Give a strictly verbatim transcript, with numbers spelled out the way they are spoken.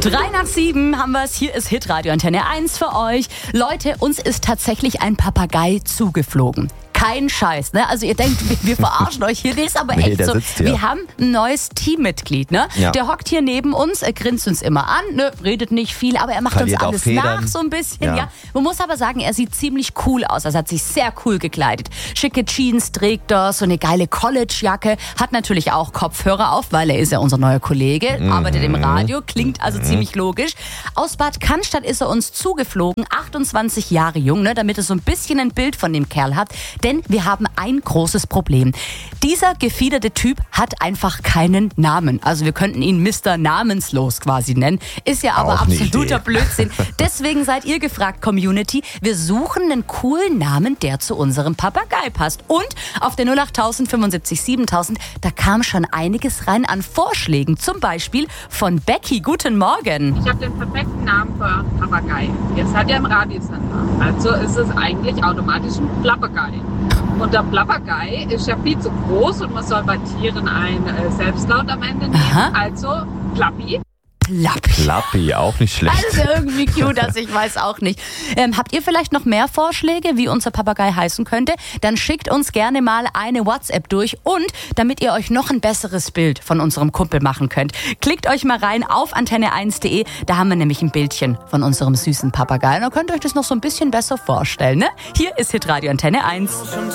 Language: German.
Drei nach sieben haben wir es. Hier ist Hitradio Antenne eins für euch. Leute, uns ist tatsächlich ein Papagei zugeflogen. Kein Scheiß, ne? Also ihr denkt, wir verarschen euch hier, das ist aber Nee, echt der so. sitzt hier. Wir haben ein neues Teammitglied, ne? Ja. Der hockt hier neben uns, er grinst uns immer an, ne? Redet nicht viel, aber er macht Verliert uns auch alles Federn. nach so ein bisschen, ja. Ja. Man muss aber sagen, er sieht ziemlich cool aus, also hat sich sehr cool gekleidet. Schicke Jeans trägt er, so eine geile College-Jacke, hat natürlich auch Kopfhörer auf, weil er ist ja unser neuer Kollege, Mhm. arbeitet im Radio, klingt also mhm. ziemlich logisch. Aus Bad Cannstatt ist er uns zugeflogen, achtundzwanzig Jahre jung, ne? Damit ihr so ein bisschen ein Bild von dem Kerl habt, denn wir haben ein großes Problem. Dieser gefiederte Typ hat einfach keinen Namen. Also wir könnten ihn Mister Namenslos quasi nennen. Ist ja aber Auch eine absoluter Idee. Blödsinn. Deswegen seid ihr gefragt, Community. Wir suchen einen coolen Namen, der zu unserem Papagei passt. Und auf der null acht tausend fünfundsiebzig siebentausend, da kam schon einiges rein an Vorschlägen. Zum Beispiel von Becky. Guten Morgen. Ich habe den perfekten Namen für einen Papagei. Jetzt hat er im Radiosender. Also ist es eigentlich automatisch ein Plapagei. Und der Plapagei ist ja viel zu groß und man soll bei Tieren ein äh, Selbstlaut am Ende nehmen. Aha. Also Plappi. Plappi. Plappi, auch nicht schlecht. Das ist ja irgendwie cute, also ich weiß auch nicht. Ähm, habt ihr vielleicht noch mehr Vorschläge, wie unser Papagei heißen könnte? Dann schickt uns gerne mal eine WhatsApp durch und damit ihr euch noch ein besseres Bild von unserem Kumpel machen könnt, klickt euch mal rein auf antenne eins punkt de. Da haben wir nämlich ein Bildchen von unserem süßen Papagei. Und dann könnt ihr euch das noch so ein bisschen besser vorstellen. Ne? Hier ist Hitradio Antenne eins.